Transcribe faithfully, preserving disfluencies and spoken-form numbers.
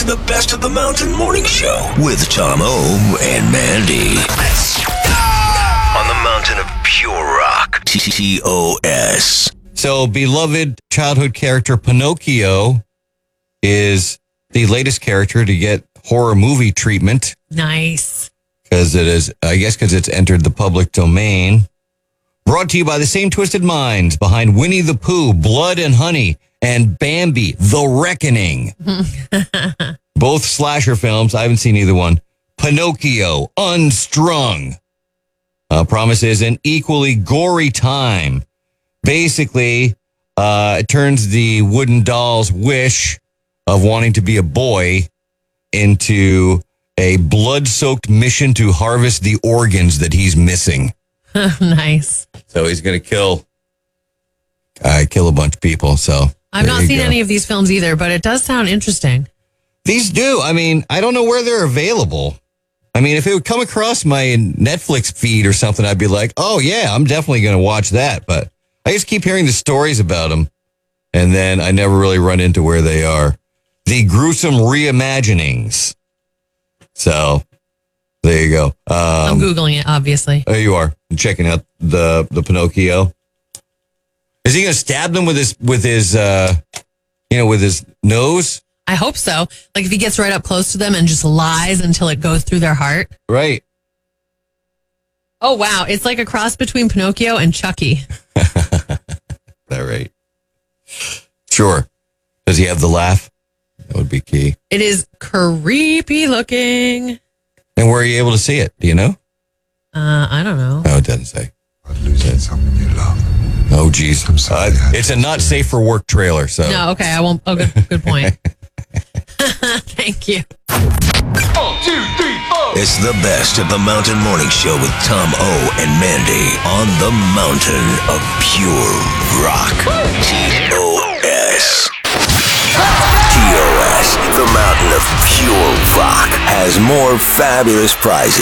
to the Best of the Mountain Morning Show with Tom O and Mandy. Let's go! On the mountain of pure rock. T O S. So, beloved childhood character Pinocchio is the latest character to get horror movie treatment. Nice. Because it is, I guess because it's entered the public domain. Brought to you by the same twisted minds behind Winnie the Pooh, Blood and Honey, and Bambi, The Reckoning. Both slasher films. I haven't seen either one. Pinocchio, Unstrung. Uh, promises an equally gory time. Basically, uh, it turns the wooden doll's wish of wanting to be a boy into a blood-soaked mission to harvest the organs that he's missing. Nice. So he's going to kill, uh, kill a bunch of people. So I've not seen go. any of these films either, but it does sound interesting. These do. I mean, I don't know where they're available. I mean, if it would come across my Netflix feed or something, I'd be like, oh, yeah, I'm definitely going to watch that. But I just keep hearing the stories about them, and then I never really run into where they are. The Gruesome Reimaginings. So there you go. Um, I'm Googling it, obviously. Oh, you are. I'm checking out the, the Pinocchio. Is he going to stab them with his, with his, uh, you know, with his nose? I hope so. Like if he gets right up close to them and just lies until it goes through their heart. Right. Oh, wow. It's like a cross between Pinocchio and Chucky. That right. Sure. Does he have the laugh? That would be key. It is creepy looking. And where are you able to see it? Do you know? Uh, I don't know. No, it doesn't say. But losing someone you love. Oh, geez. I'm sorry. Uh, it's a not safe for work trailer. So no, okay. I won't. Oh, good, good point. Thank you. One, two, three, four. It's the Best of the Mountain Morning Show with Tom O and Mandy on the mountain of pure rock. T O S. T O S, the mountain of pure rock, has more fabulous prizes